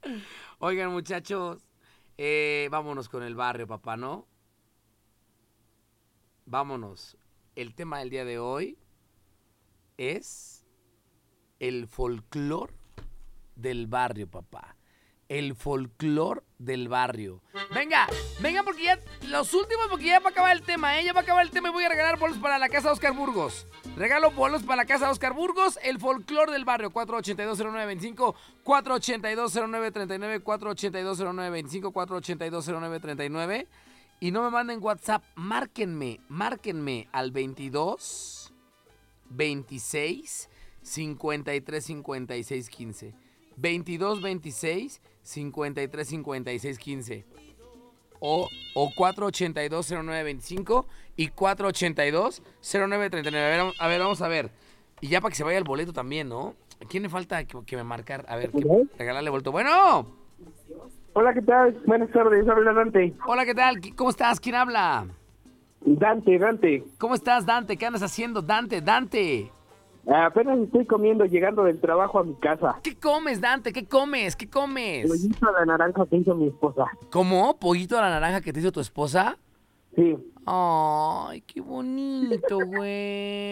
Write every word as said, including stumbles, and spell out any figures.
Oigan, muchachos, eh, vámonos con el barrio, papá, ¿no? Vámonos. El tema del día de hoy es el folclor del barrio, papá. El folclor del barrio. Venga, venga, porque ya los últimos, porque ya va a acabar el tema, ¿eh? Ya va a acabar el tema y voy a regalar bolos para la casa de Oscar Burgos. Regalo bolos para la casa de Oscar Burgos. El folclor del barrio. cuatro ocho dos cero nueve dos cinco, cuatro ocho dos cero nueve tres nueve, cuatro ocho dos cero nueve dos cinco, cuatro ocho dos cero nueve tres nueve. Y no me manden WhatsApp, márquenme, márquenme al veintidós, veintiséis, cincuenta y tres, cincuenta y seis, quince. veintidós, veintiséis, cincuenta y tres, cincuenta y seis, quince. O, o cuatro ocho dos cero nueve dos cinco y cuatro ocho dos cero nueve tres nueve. A ver, a ver, vamos a ver. Y ya para que se vaya el boleto también, ¿no? ¿A quién le falta que, que me marcar? A ver, que regalarle boleto. Bueno. Hola, ¿qué tal? Buenas tardes, habla Dante. Hola, ¿qué tal? ¿Cómo estás? ¿Quién habla? Dante, Dante. ¿Cómo estás, Dante? ¿Qué andas haciendo, Dante? Dante. Apenas estoy comiendo, llegando del trabajo a mi casa. ¿Qué comes, Dante? ¿Qué comes? ¿Qué comes? Pollito de naranja que hizo mi esposa. ¿Cómo? ¿Pollito a la naranja que te hizo tu esposa? Sí. Ay, qué bonito, güey.